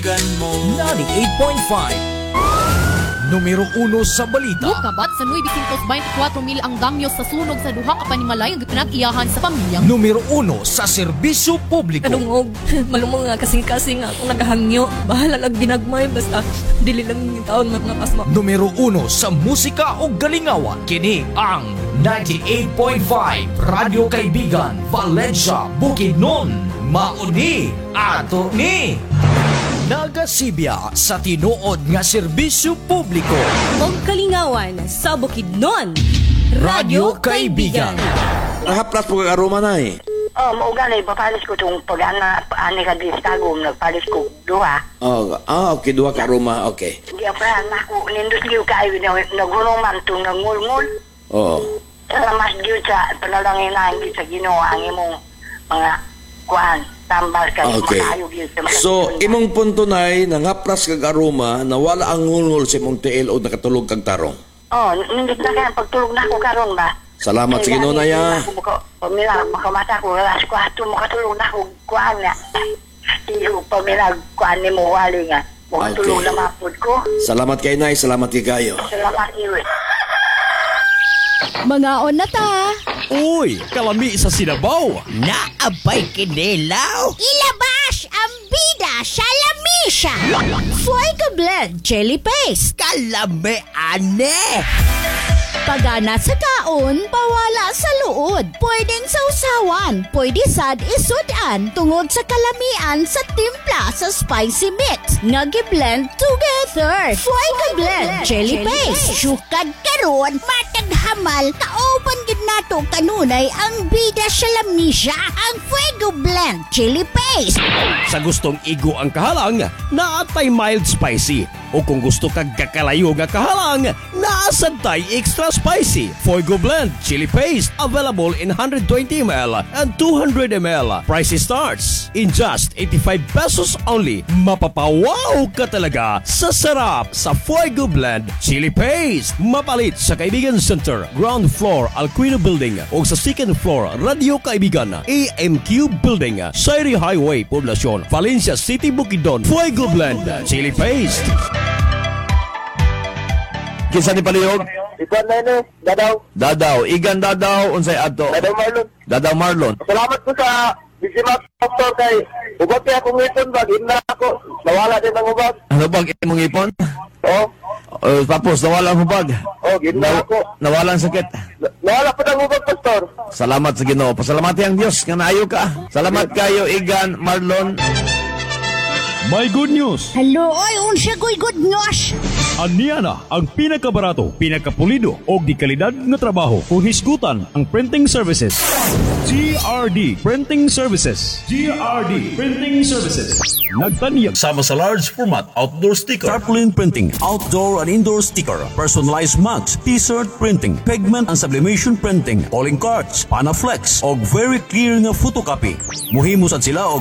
98.5 Numero 1 sa balita. Kabat sa 924 mil ang danyos sa sunog sa duha ka panimalay nga pinag-iyahan sa pamilya. Numero 1 sa serbisyo publiko. Kanungog, malumong nga kasing-kasing nga kung nagahangyo. Bahala lang ginagmay, basta dili lang yung taon mga pasma. Numero 1 sa musika o galingawan. Kini ang 98.5 Radio Kaibigan, Valencia, Bukidnon. Mauni ato ni nagasibya sa tinuod nga serbisyo publiko. Og kalingawan sa Bukidnon. Radio Kaibigan. Nakaplas po kakaruma na eh. Oh, maugali, papalis ko itong pag-ani ka di stagom, nagpalis ko duha. Okay, duha karuma, okay. Hindi ako ako, nindot liw kayo, nagunong man itong nangulngul. Oo. Salamat liw sa panalangin na hindi sa ginawa ang imong mga kuhan, tambal ka, Okay. makayog yun sa mga So, imong punto na'y nangaplas kag aroma na wala ang ngulngul sa imong tiil o nakatulog kag tarong. Oh, nindot na kaya, pagtulog na ako karon ba? Salamat sa Ginoo na ya. Pamila, makamata ko, alas ko ato, makatulog na ako, kuhan nga. Iyo, pamila, kuhan ni mo, wali nga. Makatulog Okay. na mapod ko. Salamat kay Nay, salamat kay kayo. Salamat iyo. Mga on na ta. Uy, kalami sa Sinabaw. Naabay kinilaw. Ilabas ang bida sa lamisa. Fuego Blend Chili Paste. Kalami ane. Pagana sa kaon, pawala sa luod. Pwedeng sausawan, pwede sad isudan tungod sa kalamian sa timpla sa spicy mix. Nagi-blend together. Fuego Blend Chili Paste. Sukad karon, matag hamal, kaoban gid nato kanunay ang bida sa lamisa. Ang Fuego Blend Chili Paste. Sa gustong igo ang kahalang, naatay mild spicy. O kung gusto kag kakalayo nga kahalang, naasad tay extra spicy. Fuego Blend Chili Paste available in 120 ml and 200 ml. Price starts in just 85 pesos only. Mapapawaw ka talaga sa sarap sa Fuego Blend Chili Paste. Mapalit sa Kaibigan Center, ground floor Alquino Building o sa second floor Radio Kaibigan, AMQ Building, Sairi Highway, Poblacion, Valencia City, Bukidnon. Fuego Blend Chili Paste. Kinsa ni palihog? Ikuan na yun Dadaw, igan dadaw, unsay ato? Marlon. Dadaw Marlon. Salamat po sa Bisimak Doctor kay ubag kaya akong ngipon ba, na ako. Nawala din ang ubag. Ano bang imong ipon? Oo. Tapos nawala ang hubag. Gina ako. Nawala ang sakit. Nawala po ng ubag, Pastor. Salamat sa Ginoo. Pasalamati ang Dios nga naayo ka. Salamat kayo Igan Marlon. My good news! Hello, oy, unsa ko'y good news? Aniana ang pinakabarato, pinakapulido o di kalidad na trabaho kung hisgutan ang printing services. GRD Printing Services. GRD Printing Services. Nagtanyag sama sa large format outdoor sticker, tarpaulin printing, outdoor and indoor sticker, personalized mugs, t-shirt printing, pigment and sublimation printing, calling cards, Panaflex o very clear nga photocopy. Muhimo sad sila og